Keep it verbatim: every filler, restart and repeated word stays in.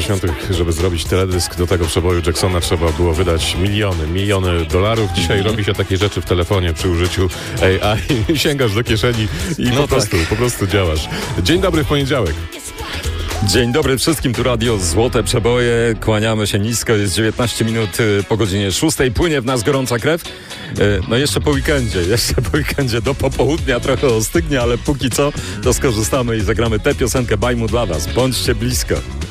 dziewięćdziesiątych, żeby zrobić teledysk do tego przeboju Jacksona, trzeba było wydać miliony, miliony dolarów. Dzisiaj robi się takie rzeczy w telefonie przy użyciu A I. Sięgasz do kieszeni i No po, tak. prostu, po prostu działasz. Dzień dobry w poniedziałek. Dzień dobry wszystkim, tu Radio Złote Przeboje. Kłaniamy się nisko, jest dziewiętnaście minut y, po godzinie szóstej. Płynie w nas gorąca krew. Y, no jeszcze po weekendzie, jeszcze po weekendzie do popołudnia trochę ostygnie, ale póki co to skorzystamy i zagramy tę piosenkę Bajmu dla was. Bądźcie blisko.